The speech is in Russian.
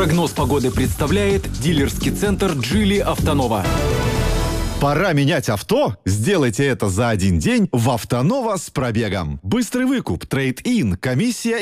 Прогноз погоды представляет дилерский центр «Джили Автонова». Пора менять авто? Сделайте это за один день в Автонова с пробегом. Быстрый выкуп, трейд-ин, комиссия